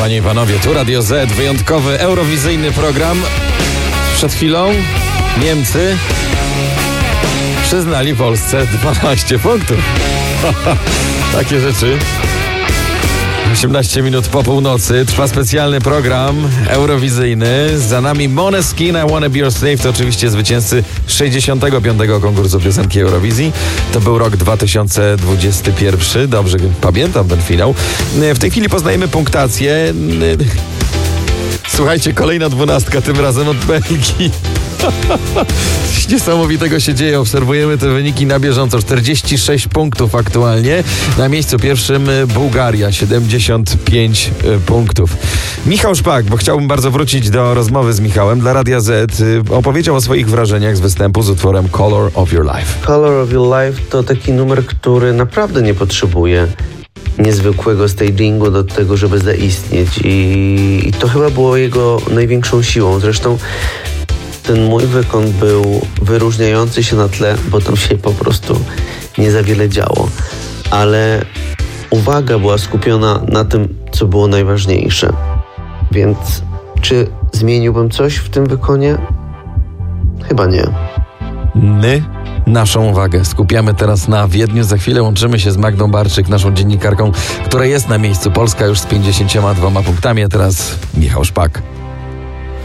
Panie i panowie, tu Radio Z, wyjątkowy eurowizyjny program. Przed chwilą Niemcy przyznali Polsce 12 punktów. Takie rzeczy. 18 minut po północy trwa specjalny program eurowizyjny. Za nami Måneskin, I Wanna Be Your Slave. To oczywiście zwycięzcy 65. konkursu piosenki Eurowizji. To był rok 2021. Dobrze pamiętam ten finał. W tej chwili poznajemy punktację. Słuchajcie, kolejna 12, tym razem od Belgii. Coś niesamowitego się dzieje. Obserwujemy te wyniki na bieżąco. 46 punktów aktualnie. Na miejscu pierwszym Bułgaria, 75 punktów. Michał Szpak, bo chciałbym bardzo wrócić do rozmowy z Michałem dla Radia Z, opowiedział o swoich wrażeniach z występu z utworem Color of Your Life. Color of Your Life to taki numer, który naprawdę nie potrzebuje niezwykłego stagingu do tego, żeby zaistnieć i to chyba było jego największą siłą. Zresztą ten mój wykon był wyróżniający się na tle, bo tam się po prostu nie za wiele działo. Ale uwaga była skupiona na tym, co było najważniejsze. Więc czy zmieniłbym coś w tym wykonie? Chyba nie. My naszą uwagę skupiamy teraz na Wiedniu. Za chwilę łączymy się z Magdą Barczyk, naszą dziennikarką, która jest na miejscu. Polska już z 52 punktami, a teraz Michał Szpak.